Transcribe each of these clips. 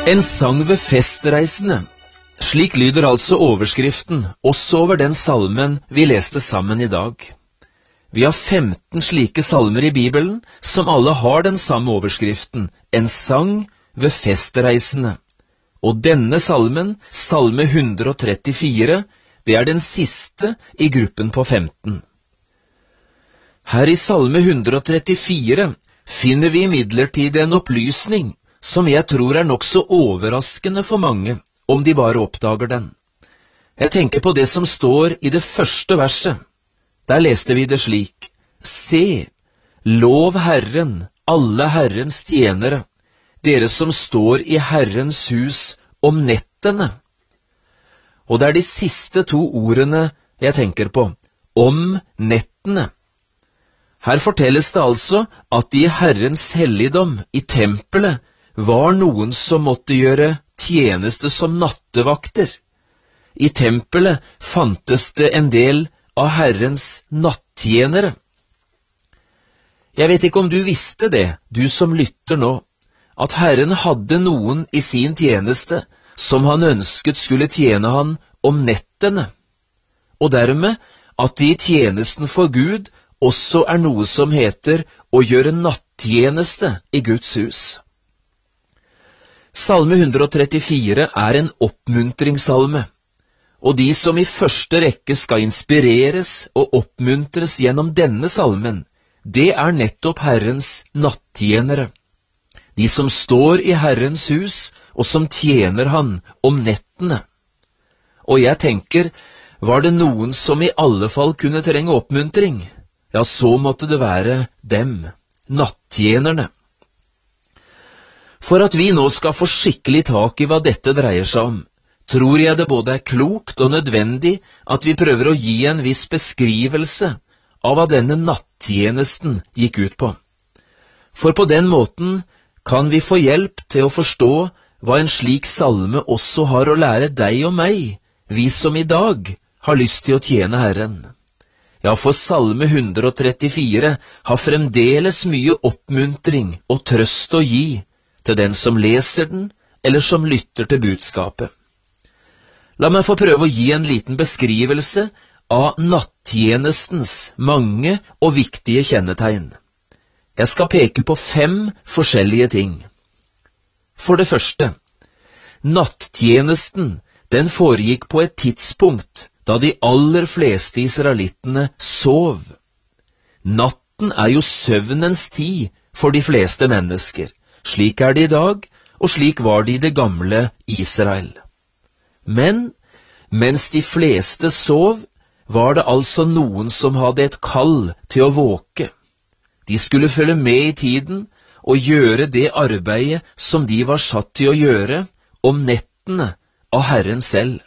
En sang ved festreisende. Slik lyder altså overskriften, også over den salmen vi leste sammen i dag. Vi har 15 slike salmer i Bibelen, som alle har den samme overskriften, en sang ved festreisende. Og denne salmen, salme 134, det er den siste i gruppen på 15. Her i salme 134 finner vi imidlertid en opplysning som jeg tror er nok så overraskende for mange, om de bare oppdager den. Jeg tenker på det som står i det første verset. Der leste vi det slik: Se, lov Herren, alle Herrens tjenere, dere som står i Herrens hus om nettene. Og det er de siste 2 ordene jeg tenker på, om nettene. Her fortelles det altså at i Herrens helligdom, i tempelet, var noen som måtte gjøre tjeneste som nattevakter. I tempelet fantes det en del av Herrens nattjenere. Jeg vet ikke om du visste det, du som lytter nå, at Herren hadde noen i sin tjeneste som han ønsket skulle tjene han om nettene, og dermed at det i tjenesten for Gud også er noe som heter å gjøre nattjeneste i Guds hus. Salme 134 er en oppmuntringssalme, og de som i første rekke skal inspireres og oppmuntres gjennom denne salmen, det er nettopp Herrens nattjenere, de som står i Herrens hus og som tjener han om nettene. Og jeg tenker, var det noen som i alle fall kunne trenge oppmuntring, ja, så måtte det være dem, nattjenerne. For at vi nå skal få skikkelig tak i hva dette dreier seg om, tror jeg det både er klokt og nødvendig at vi prøver å gi en viss beskrivelse av hva denne nattjenesten gikk ut på. For på den måten kan vi få hjelp til å forstå hva en slik salme også har å lære deg og meg, vi som i dag har lyst til å tjene Herren. Ja, for salme 134 har fremdeles mye oppmuntring og trøst å gi til den som leser den, eller som lytter til budskapet. La meg få prøve å gi en liten beskrivelse av nattjenestens mange og viktige kjennetegn. Jeg skal peke på 5 forskjellige ting. For det første, nattjenesten, den foregikk på et tidspunkt da de aller fleste israelittene sov. Natten er jo søvnens tid for de fleste mennesker. Slik er det i dag, og slik var det i det gamle Israel. Men mens de fleste sov, var det altså noen som hadde et kall til å våke. De skulle følge med i tiden og gjøre det arbeidet som de var satt til å gjøre om nettene av Herren selv.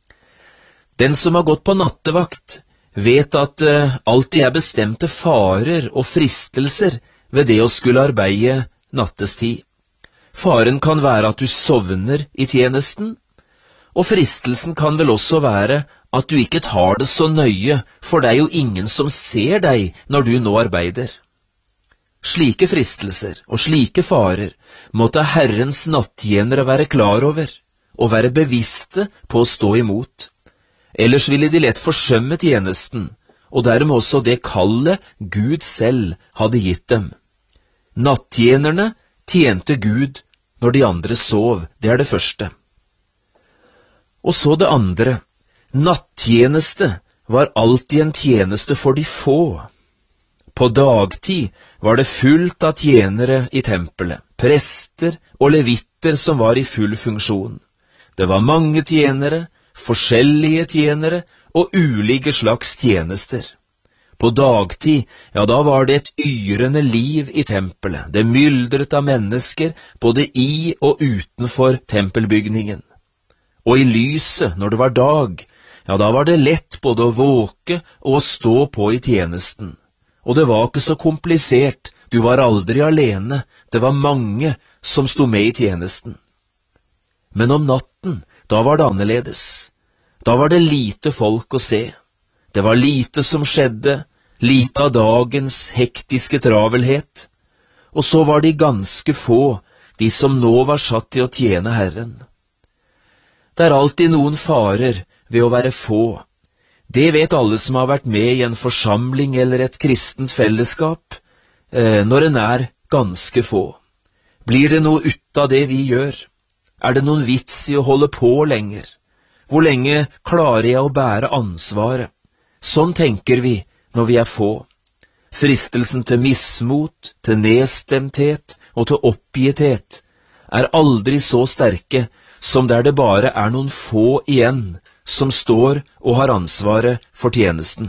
Den som har gått på nattevakt, vet at alltid er bestemte farer og fristelser ved det å skulle arbeide nattestid. Faren kan være at du sovner i tjenesten, og fristelsen kan vel også være at du ikke tar det så nøye, for det er jo ingen som ser deg når du nå arbeider. Slike fristelser og slike farer måtte Herrens nattjenere være klar over, og være bevisste på å stå imot. Ellers ville de lett forsømme tjenesten, og dermed også det kallet Gud selv hadde gitt dem. Nattjenerne tjente Gud når de andre sov, det er det første. Og så det andre, nattjeneste var alltid en tjeneste for de få. På dagtid var det fullt av tjenere i tempelet, prester og levitter som var i full funksjon. Det var mange tjenere, forskjellige tjenere og ulike slags tjenester. På dagtid, ja, da var det et yrende liv i tempelet. Det myldret av mennesker, både i og utenfor tempelbygningen. Og i lyset, når det var dag, ja, da var det lett både å våke og å stå på i tjenesten. Og det var ikke så komplisert, du var aldri alene, det var mange som sto med i tjenesten. Men om natten, da var det annerledes. Da var det lite folk å se. Det var lite som skjedde, lite av dagens hektiske travelhet, og så var de ganske få de som nå var satt til å tjene Herren. Det er alltid noen farer ved å være få. Det vet alle som har vært med i en forsamling eller et kristent fellesskap, når en er ganske få. Blir det noe ut av det vi gjør? Er det noen vits i å holde på lenger? Hvor lenge klarer jeg å bære ansvaret? Sånn tenker vi når vi er få. Fristelsen til mismot, til nedstemthet og til oppgitthet er aldri så sterke som der det bare er noen få igjen som står og har ansvaret for tjenesten.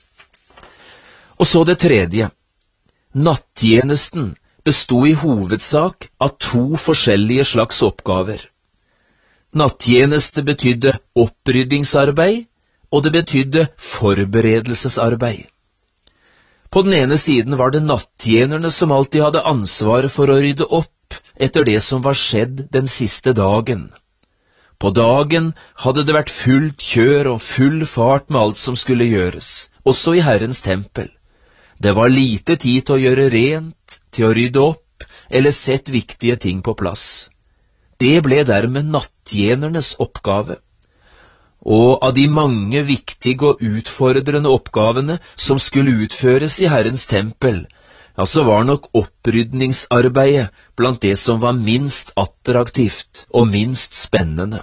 Og så det tredje. Nattjenesten bestod i hovedsak av 2 forskjellige slags oppgaver. Nattjeneste betydde oppryddingsarbeid, og det betydde forberedelsesarbeid. På den ene siden var det nattjenerne som alltid hadde ansvaret for å rydde opp etter det som var skjedd den siste dagen. På dagen hadde det vært fullt kjør og full fart med alt som skulle gjøres, også i Herrens tempel. Det var lite tid til å gjøre rent, til å rydde opp, eller sette viktige ting på plass. Det ble dermed nattjenernes oppgave. Og av de mange viktige og utfordrende oppgavene som skulle utføres i Herrens tempel, så var nok opprydningsarbeidet blant det som var minst attraktivt og minst spennende.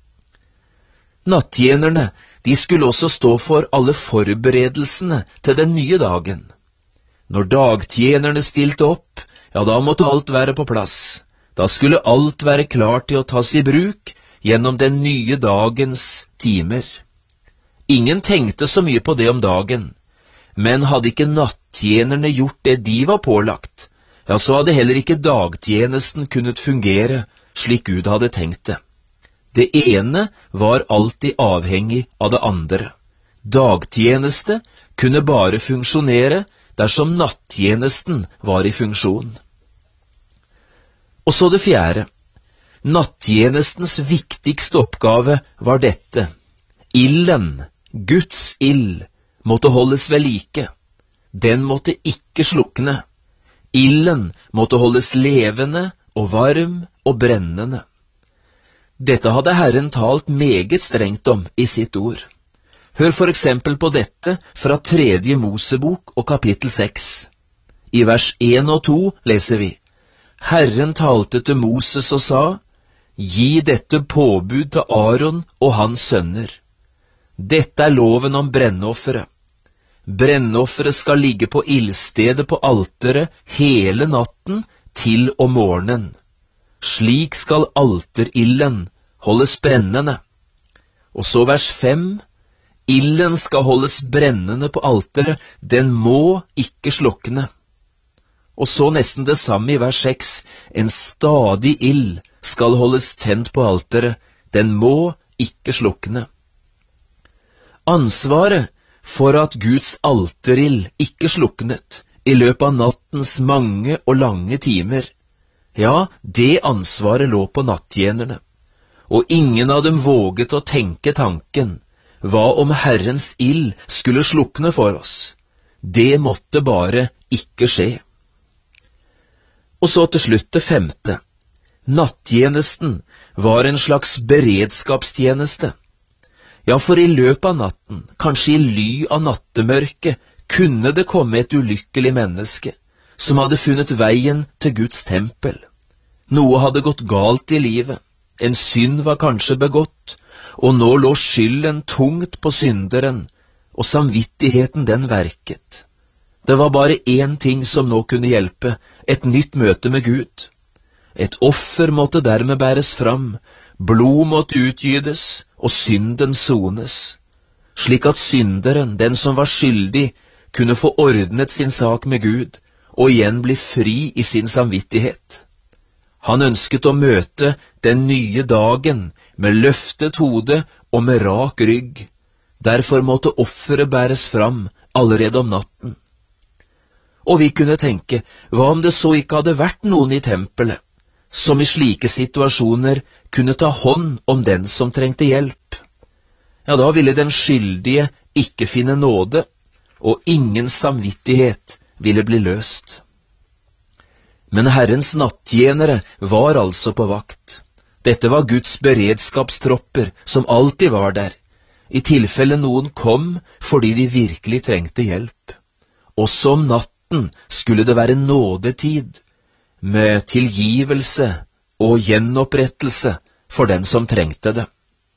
Nattjenerne, de skulle også stå for alle forberedelsene til den nye dagen. Når dagtjenerne stilte opp, da måtte alt være på plass. Da skulle alt være klart til å tas i bruk gjennom den nye dagens timer. Ingen tenkte så mye på det om dagen, men hadde ikke nattjenerne gjort det de var pålagt, så hadde heller ikke dagtjenesten kunnet fungere slik Gud hadde tenkt det. Det ene var alltid avhengig av det andre. Dagtjeneste kunne bare funksjonere dersom nattjenesten var i funksjon. Og så det fjerde. Nattjenestens viktigste oppgave var dette. Ilden, Guds ild, måtte holdes ved like. Den måtte ikke slukne. Ilden måtte holdes levende og varm og brennende. Dette hadde Herren talt meget strengt om i sitt ord. Hør for eksempel på dette fra 3. Mosebok og kapittel 6. I vers 1 og 2 leser vi: Herren talte til Moses og sa: Gi dette påbud til Aaron og hans sønner. Dette er loven om brennofferet. Brennofferet skal ligge på ildstedet på alteret hele natten til om morgenen. Slik skal alterilden holdes brennende. Og så vers 5. Ilden skal holdes brennende på alteret, den må ikke slukne. Og så nesten det samme i vers 6. En stadig ild skal holdes tent på alteret, den må ikke slukne. Ansvaret for at Guds alterild ikke sluknet i løpet av nattens mange og lange timer, det ansvaret lå på nattjenerne, og ingen av dem våget å tenke tanken: hva om Herrens ild skulle slukne for oss? Det måtte bare ikke skje. Og så til slutt det 5. Nattjenesten var en slags beredskapstjeneste. For i løpet av natten, kanskje i ly av nattemørket, kunne det komme et ulykkelig menneske som hadde funnet veien til Guds tempel. Noe hadde gått galt i livet, en synd var kanskje begått, og nå lå skylden tungt på synderen, og samvittigheten den verket. Det var bare én ting som nå kunne hjelpe: et nytt møte med Gud. Et offer måtte dermed bæres fram, blod måtte utgytes, og synden sones, slik at synderen, den som var skyldig, kunne få ordnet sin sak med Gud, og igjen bli fri i sin samvittighet. Han ønsket å møte den nye dagen med løftet hode og med rak rygg. Derfor måtte offeret bæres fram allerede om natten. Og vi kunne tenke, hva om det så ikke hadde vært noen i tempelet, som i slike situasjoner kunne ta hånd om den som trengte hjelp? Da ville den skyldige ikke finne nåde, og ingen samvittighet ville bli løst. Men Herrens nattjenere var altså på vakt. Dette var Guds beredskapstropper som alltid var der, i tilfelle noen kom fordi de virkelig trengte hjelp. Også om natten skulle det være nådetid, med tilgivelse og gjenopprettelse for den som trengte det.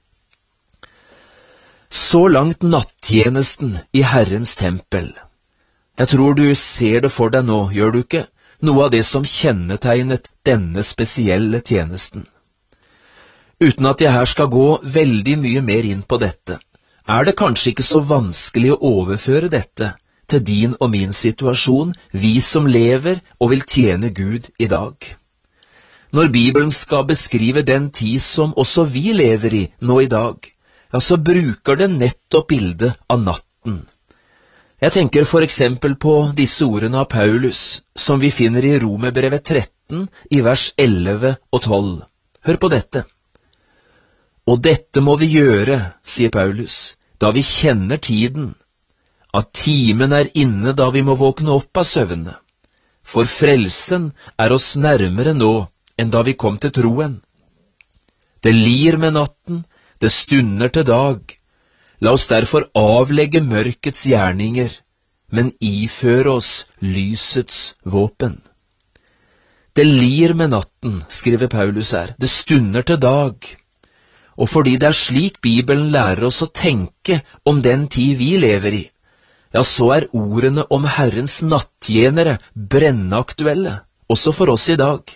Så langt nattjenesten i Herrens tempel. Jeg tror du ser det for deg nå, gjør du ikke? Noe av det som kjennetegnet denne spesielle tjenesten. Uten at jeg her skal gå veldig mye mer inn på dette, er det kanskje ikke så vanskelig å overføre dette til din og min situasjon, vi som lever og vil tjene Gud i dag. Når Bibelen skal beskrive den tid som også vi lever i nå i dag, ja, så bruker det nettopp bildet av natten. Jeg tenker for eksempel på disse ordene av Paulus, som vi finner i Romerbrevet 13 i vers 11 og 12. Hør på dette. Og dette må vi gjøre, sier Paulus, da vi kjenner tiden, at timen er inne da vi må våkne opp av søvne. For frelsen er oss nærmere nå enn da vi kom til troen. Det lir med natten, det stunder til dag. La oss derfor avlegge mørkets gjerninger, men iføre oss lysets våpen. Det lir med natten, skriver Paulus her, det stunder til dag. Og fordi det er slik Bibelen lærer oss å tenke om den tid vi lever i, ja, så er ordene om Herrens nattjenere brennaktuelle, også for oss i dag.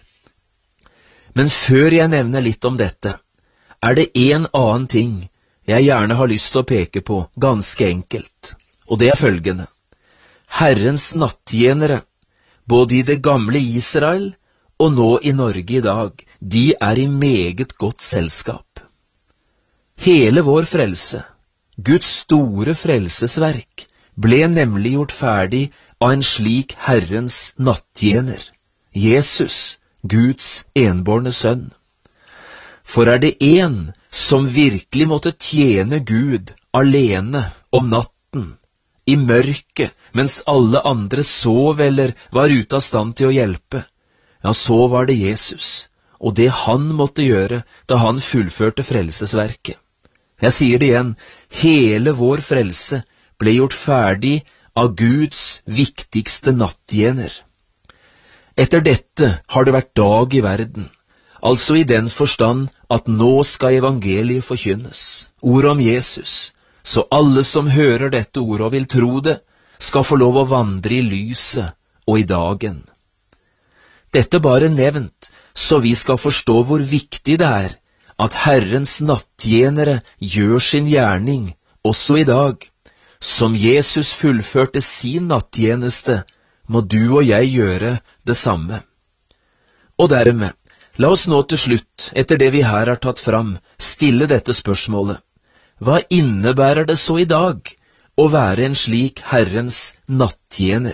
Men før jeg nevner litt om dette, er det en annen ting jeg gjerne har lyst til å peke på, ganske enkelt, og det er følgende. Herrens nattjenere, både i det gamle Israel og nå i Norge i dag, de er i meget godt selskap. Hele vår frelse, Guds store frelsesverk, ble nemlig gjort ferdig av en slik Herrens nattjener, Jesus, Guds enbårne sønn. For er det en som virkelig måtte tjene Gud alene om natten, i mørket, mens alle andre sov eller var ute av stand til å hjelpe, ja, så var det Jesus, og det han måtte gjøre da han fullførte frelsesverket. Jeg sier det igjen, hele vår frelse ble gjort ferdig av Guds viktigste nattjener. Etter dette har det vært dag i verden, altså i den forstand at nå skal evangeliet forkynnes, ordet om Jesus, så alle som hører dette ordet og vil tro det, skal få lov å vandre i lyset og i dagen. Dette bare nevnt, så vi skal forstå hvor viktig det er at Herrens nattjenere gjør sin gjerning også i dag. Som Jesus fullførte sin nattjeneste, må du og jeg gjøre det samme. Og dermed, la oss nå til slutt, etter det vi her har tatt fram, stille dette spørsmålet. Hva innebærer det så i dag å være en slik Herrens nattjener?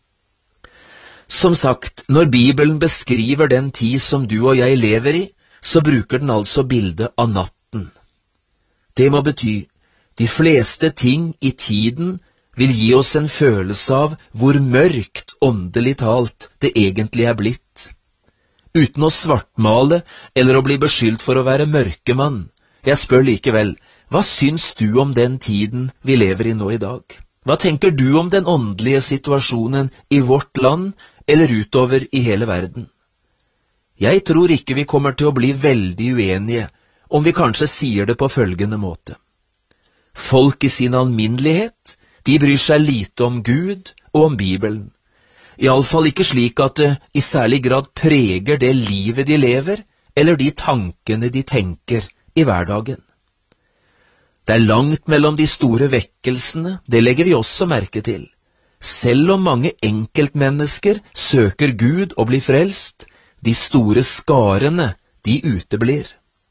Som sagt, når Bibelen beskriver den tid som du og jeg lever i, så bruker den altså bildet av natten. Det må bety, de fleste ting i tiden vil gi oss en følelse av hvor mørkt, åndelig talt, det egentlig er blitt. Uten å svartmale eller å bli beskyldt for å være mørkemann. Jeg spør likevel, hva syns du om den tiden vi lever i nå i dag? Hva tenker du om den åndelige situasjonen i vårt land eller utover i hele verden? Jeg tror ikke vi kommer til å bli veldig uenige om vi kanskje sier det på følgende måte. Folk i sin alminnelighet, de bryr seg lite om Gud og om Bibelen. I alle fall ikke slik at det i særlig grad preger det livet de lever, eller de tankene de tenker i hverdagen. Det er langt mellom de store vekkelsene, det legger vi også merke til. Selv om mange enkeltmennesker søker Gud og blir frelst, de store skarene, de uteblir.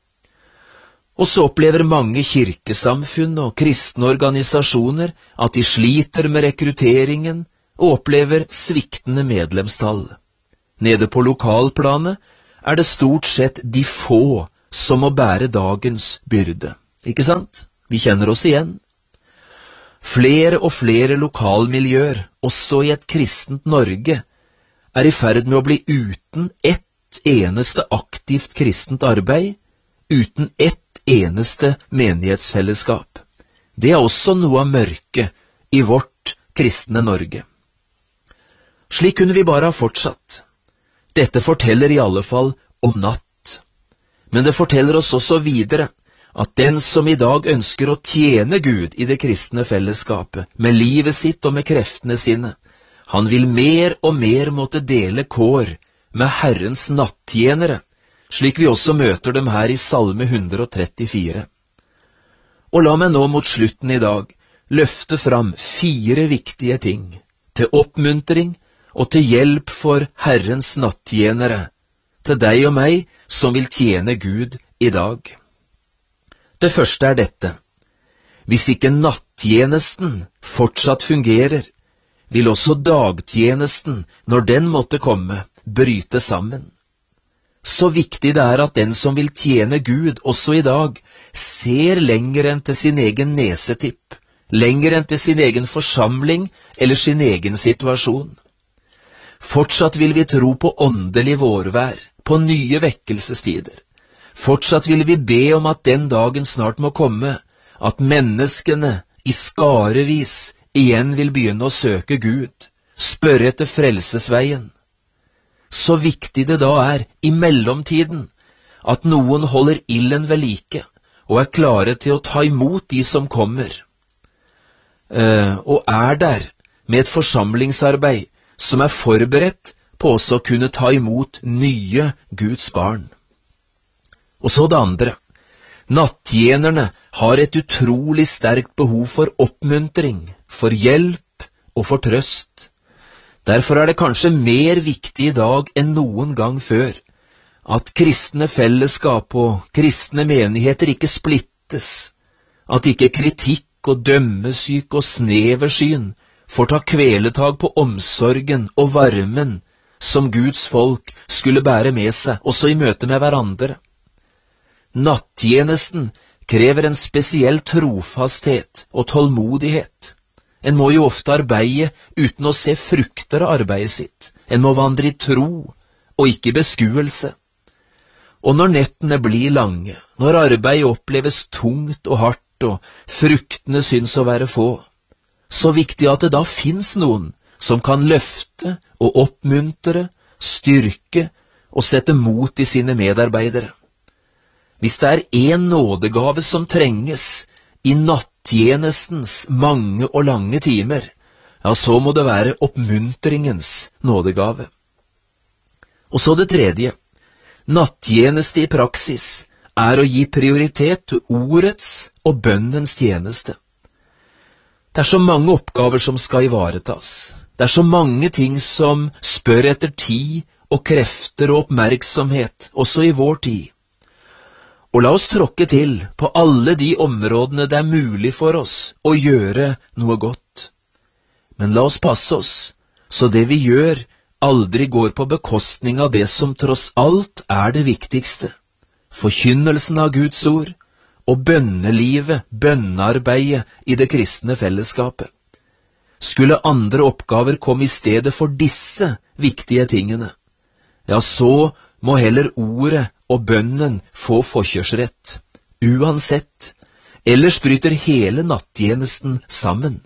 Og så opplever mange kirkesamfunn og kristne organisasjoner at de sliter med rekrutteringen og opplever sviktende medlemstall. Nede på lokalplanet er det stort sett de få som må bære dagens byrde. Ikke sant? Vi kjenner oss igjen. Flere og flere lokalmiljøer, også i et kristent Norge, er i ferd med å bli uten ett eneste aktivt kristent arbeid, uten ett eneste menighetsfellesskap. Det er også noe av mørket i vårt kristne Norge. Slik kunne vi bare ha fortsatt. Dette forteller i alle fall om natt. Men det forteller oss også videre at den som i dag ønsker å tjene Gud i det kristne fellesskapet, med livet sitt og med kreftene sine, han vil mer og mer måtte dele kår med Herrens nattjenere, slik vi også møter dem her i Salme 134. Og la meg nå mot slutten i dag løfte fram 4 viktige ting, til oppmuntring og til hjelp for Herrens nattjenere, til deg og meg som vil tjene Gud i dag. Det første er dette: hvis ikke nattjenesten fortsatt fungerer, vil også dagtjenesten, når den måtte komme, bryte sammen. Så viktig det er at den som vil tjene Gud også i dag, ser lenger enn til sin egen nesetipp, lenger enn til sin egen forsamling eller sin egen situasjon. Fortsatt vil vi tro på åndelig vårvær, på nye vekkelsestider. Fortsatt vil vi be om at den dagen snart må komme, at menneskene i skarevis igjen vil begynne å søke Gud, spørre etter frelsesveien. Så viktig det da er, i mellomtiden, at noen holder ilden ved like, og er klare til å ta imot de som kommer, og er der med et forsamlingsarbeid som er forberedt på også å kunne ta imot nye Guds barn. Og så det andre: nattjenerne har et utrolig sterkt behov for oppmuntring, for hjelp og for trøst. Derfor er det kanskje mer viktig i dag enn noen gang før at kristne fellesskap og kristne menigheter ikke splittes, at ikke kritikk og dømmesyk og sneversyn får ta kveletag på omsorgen og varmen som Guds folk skulle bære med seg, også i møte med hverandre. Nattjenesten krever en spesiell trofasthet og tålmodighet. En må jo ofte arbeide uten å se frukter av arbeidet sitt. En må vandre i tro og ikke i beskuelse. Og når nettene blir lange, når arbeidet oppleves tungt og hardt og fruktene syns å være få, så viktig at det da finnes noen som kan løfte og oppmuntre, styrke og sette mot i sine medarbeidere. Hvis det er en nådegave som trenges i nattjenestens mange og lange timer, ja, så må det være oppmuntringens nådegave. Og så det tredje: nattjeneste i praksis er å gi prioritet til ordets og bønnens tjeneste. Det er så mange oppgaver som skal ivaretas. Det er så mange ting som spør etter tid og krefter og oppmerksomhet, også i vår tid. Og la oss tråkke til på alle de områdene det er mulig for oss å gjøre noe godt. Men la oss passe oss, så det vi gjør aldri går på bekostning av det som tross alt er det viktigste: forkynnelsen av Guds ord og bønnelivet, bønnearbeidet i det kristne fellesskapet. Skulle andre oppgaver komme i stedet for disse viktige tingene, ja, så må heller ordet og bønnen få forkjørsrett, uansett, ellers bryter hele nattjenesten sammen.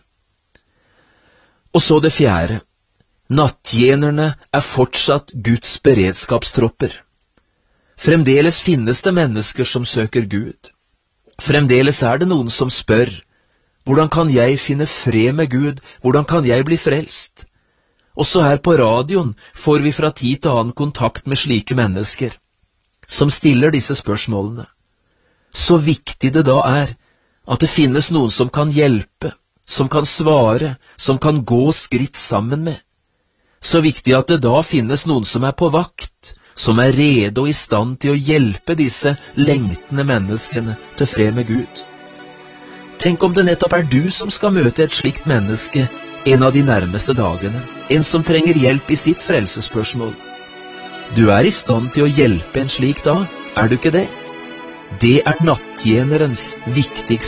Og så det fjerde: nattjenerne er fortsatt Guds beredskapstropper. Fremdeles finnes det mennesker som søker Gud. Fremdeles er det noen som spør: hvordan kan jeg finne fred med Gud? Hvordan kan jeg bli frelst? Også her på radioen får vi fra tid til annen kontakt med slike mennesker som stiller disse spørsmålene. Så viktig det da er at det finnes noen som kan hjelpe, som kan svare, som kan gå skritt sammen med. Så viktig at det da finnes noen som er på vakt, som er rede og i stand til å hjelpe disse lengtende menneskene til fred med Gud. Tenk om det nettopp er du som skal møte et slikt menneske en av de nærmeste dagene, en som trenger hjelp i sitt frelsesspørsmål. Du er i stand til å hjelpe en slik da, er du ikke det? Det er nattjenerens viktigste